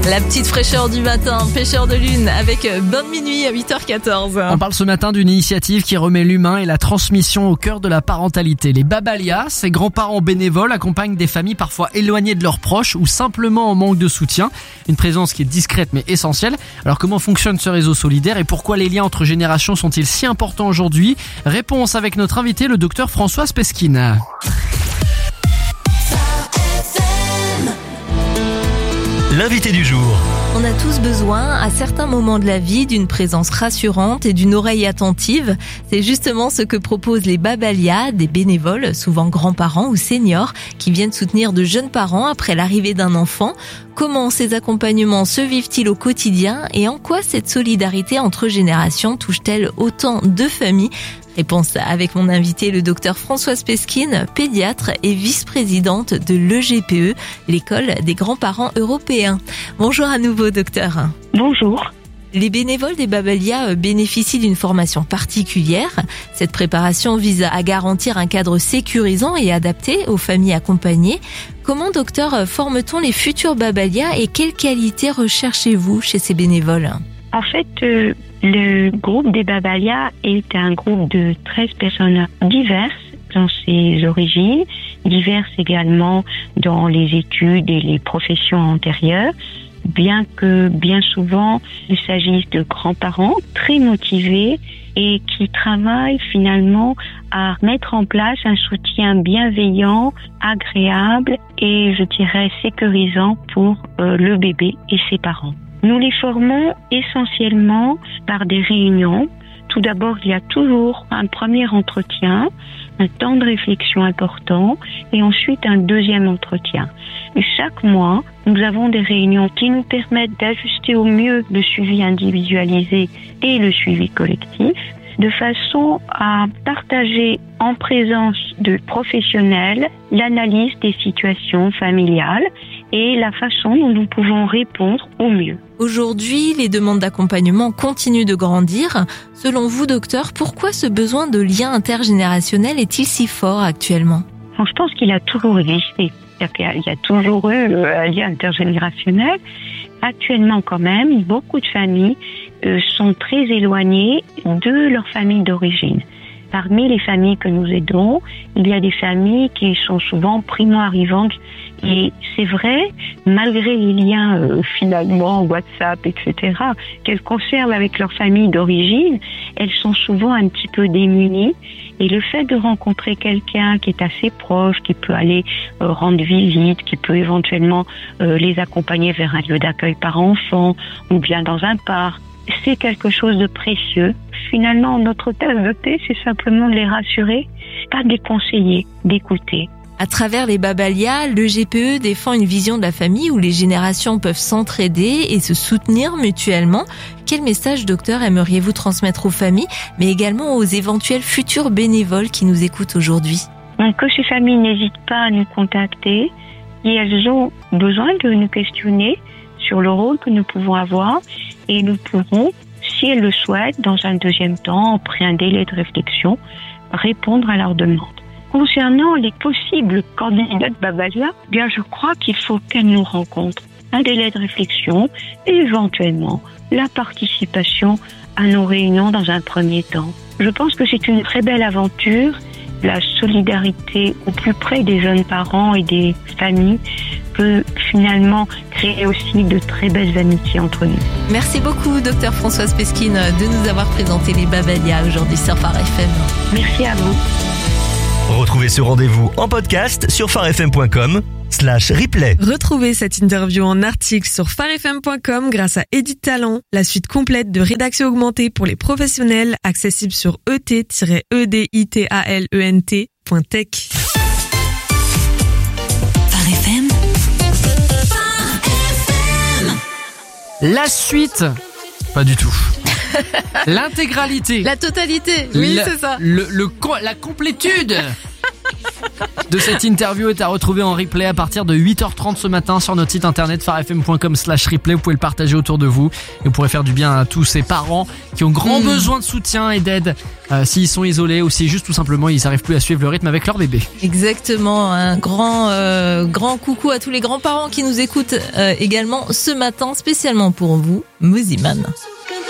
La petite fraîcheur du matin, pêcheur de lune avec bain de minuit à 8h14. On parle ce matin d'une initiative qui remet l'humain et la transmission au cœur de la parentalité. Les Babalia, ces grands-parents bénévoles, accompagnent des familles parfois éloignées de leurs proches ou simplement en manque de soutien. Une présence qui est discrète mais essentielle. Alors comment fonctionne ce réseau solidaire et pourquoi les liens entre générations sont-ils si importants aujourd'hui? Réponse avec notre invité, le docteur Françoise Pesquine. L'invité du jour. On a tous besoin, à certains moments de la vie, d'une présence rassurante et d'une oreille attentive. C'est justement ce que proposent les Babalia, des bénévoles, souvent grands-parents ou seniors, qui viennent soutenir de jeunes parents après l'arrivée d'un enfant. Comment ces accompagnements se vivent-ils au quotidien et en quoi cette solidarité entre générations touche-t-elle autant de familles? Réponse avec mon invité, le docteur Françoise Pesquine, pédiatre et vice-présidente de l'EGPE, l'école des grands-parents européens. Bonjour à nouveau, docteur. Bonjour. Les bénévoles des Babalia bénéficient d'une formation particulière. Cette préparation vise à garantir un cadre sécurisant et adapté aux familles accompagnées. Comment, docteur, forme-t-on les futurs Babalia et quelles qualités recherchez-vous chez ces bénévoles? En fait, le groupe des Babalia est un groupe de 13 personnes diverses dans ses origines, diverses également dans les études et les professions antérieures, bien que bien souvent il s'agisse de grands-parents très motivés et qui travaillent finalement à mettre en place un soutien bienveillant, agréable et je dirais sécurisant pour le bébé et ses parents. Nous les formons essentiellement par des réunions. Tout d'abord, il y a toujours un premier entretien, un temps de réflexion important et ensuite un deuxième entretien. Et chaque mois, nous avons des réunions qui nous permettent d'ajuster au mieux le suivi individualisé et le suivi collectif, de façon à partager en présence de professionnels l'analyse des situations familiales et la façon dont nous pouvons répondre au mieux. Aujourd'hui, les demandes d'accompagnement continuent de grandir. Selon vous, docteur, pourquoi ce besoin de lien intergénérationnel est-il si fort actuellement? Je pense qu'il a toujours existé. Il y a toujours eu un lien intergénérationnel. Actuellement, quand même, beaucoup de familles sont très éloignées de leur famille d'origine. Parmi les familles que nous aidons, il y a des familles qui sont souvent primo-arrivantes. Et c'est vrai, malgré les liens finalement WhatsApp, etc., qu'elles conservent avec leur famille d'origine, elles sont souvent un petit peu démunies. Et le fait de rencontrer quelqu'un qui est assez proche, qui peut aller rendre visite, qui peut éventuellement les accompagner vers un lieu d'accueil par enfant ou bien dans un parc, c'est quelque chose de précieux. Finalement, notre tasse de thé, c'est simplement de les rassurer, pas de les conseiller, d'écouter. À travers les Babalia, l'EGPE défend une vision de la famille où les générations peuvent s'entraider et se soutenir mutuellement. Quel message, docteur, aimeriez-vous transmettre aux familles, mais également aux éventuels futurs bénévoles qui nous écoutent aujourd'hui? Donc, que ces familles n'hésitent pas à nous contacter et elles ont besoin de nous questionner sur le rôle que nous pouvons avoir et nous pourrons, si elles le souhaitent, dans un deuxième temps, après un délai de réflexion, répondre à leurs demandes. Concernant les possibles candidats de Babalia, bien je crois qu'il faut qu'elles nous rencontrent. Un délai de réflexion et éventuellement la participation à nos réunions dans un premier temps. Je pense que c'est une très belle aventure. La solidarité au plus près des jeunes parents et des familles peut finalement créer aussi de très belles amitiés entre nous. Merci beaucoup, docteur Françoise Pesquine, de nous avoir présenté les Babalia aujourd'hui sur Phare FM. Merci à vous. Retrouvez ce rendez-vous en podcast sur pharefm.com/replay. Retrouvez cette interview en article sur pharefm.com grâce à Edit Talent, la suite complète de rédaction augmentée pour les professionnels, accessible sur et-editalent.tech. Phare FM. La suite, pas du tout. L'intégralité. La totalité. Oui, c'est ça. La complétude de cette interview est à retrouver en replay à partir de 8h30 ce matin sur notre site internet farfm.com/replay. Vous pouvez le partager autour de vous et vous pourrez faire du bien à tous ces parents qui ont grand besoin de soutien et d'aide s'ils sont isolés ou si juste tout simplement ils n'arrivent plus à suivre le rythme avec leur bébé. Exactement, un grand coucou à tous les grands-parents qui nous écoutent également ce matin, spécialement pour vous, Moziman.